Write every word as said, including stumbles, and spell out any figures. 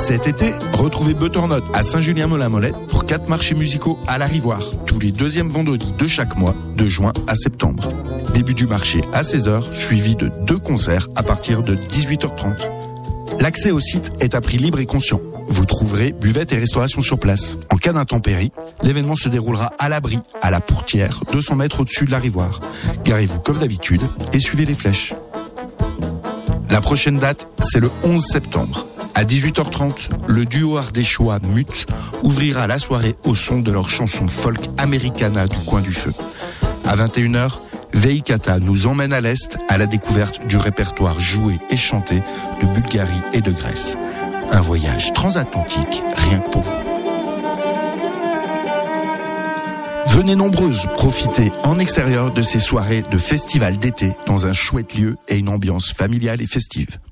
Cet été, retrouvez Butternut à Saint-Julien-Molin-Molette pour quatre marchés musicaux à la Rivoire, tous les deuxièmes vendredis de chaque mois, de juin à septembre. Début du marché à seize heures, suivi de deux concerts à partir de dix-huit heures trente. L'accès au site est à prix libre et conscient. Vous trouverez buvette et restauration sur place. En cas d'intempérie, l'événement se déroulera à l'abri, à la Pourtière, deux cents mètres au-dessus de la Rivoire. Garez-vous comme d'habitude et suivez les flèches. La prochaine date, c'est le onze septembre. À dix-huit heures trente, le duo ardéchois Mute ouvrira la soirée au son de leur chanson folk Americana du coin du feu. À vingt et une heures, Veikata nous emmène à l'Est à la découverte du répertoire joué et chanté de Bulgarie et de Grèce. Un voyage transatlantique rien que pour vous. Venez nombreuses profiter en extérieur de ces soirées de festival d'été dans un chouette lieu et une ambiance familiale et festive.